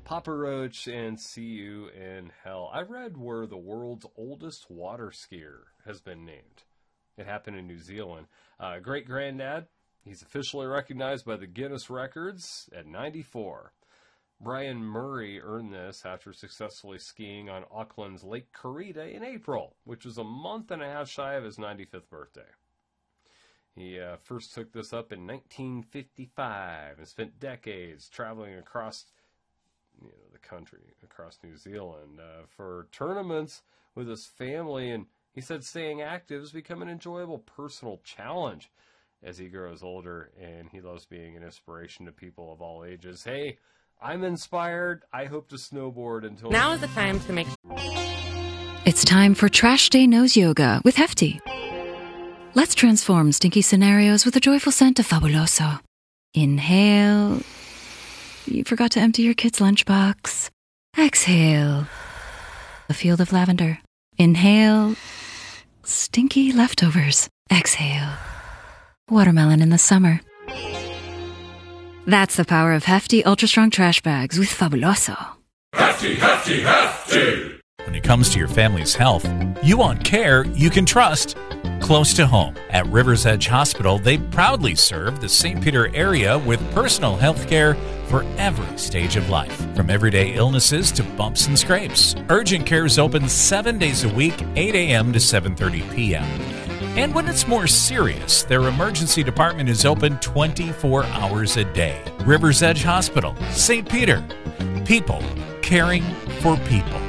Papa Roach and See You in Hell. I read where the world's oldest water skier has been named. It happened in New Zealand. Great-granddad, he's officially recognized by the Guinness Records at 94. Brian Murray earned this after successfully skiing on Auckland's Lake Karita in April, which was a month and a half shy of his 95th birthday. He first took this up in 1955 and spent decades traveling across the country, across New Zealand, for tournaments with his family. And he said staying active has become an enjoyable personal challenge as he grows older, and he loves being an inspiration to people of all ages. Hey, I'm inspired. I hope to snowboard until... Now is the time to make... It's time for Trash Day Nose Yoga with Hefty. Let's transform stinky scenarios with a joyful scent of Fabuloso. Inhale. You forgot to empty your kid's lunchbox. Exhale. A field of lavender. Inhale. Stinky leftovers. Exhale. Watermelon in the summer. That's the power of Hefty Ultra Strong Trash Bags with Fabuloso. Hefty, hefty, hefty! When it comes to your family's health, you want care you can trust close to home. At Rivers Edge Hospital, they proudly serve the St. Peter area with personal health care for every stage of life, from everyday illnesses to bumps and scrapes. Urgent care is open 7 days a week, 8 a.m. to 7:30 p.m. And when it's more serious, their emergency department is open 24 hours a day. Rivers Edge Hospital, St. Peter. People caring for people.